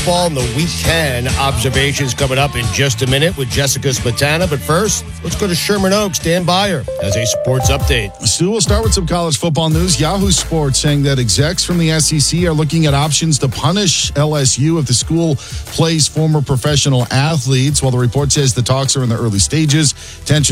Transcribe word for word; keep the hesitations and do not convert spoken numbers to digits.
Ball in the Week ten observations coming up in just a minute with Jessica Smetana. But first, let's go to Sherman Oaks. Dan Byer has a sports update. Stu, we'll start with some college football news. Yahoo Sports saying that execs from the S E C are looking at options to punish L S U if the school plays former professional athletes. While the report says the talks are in the early stages, tensions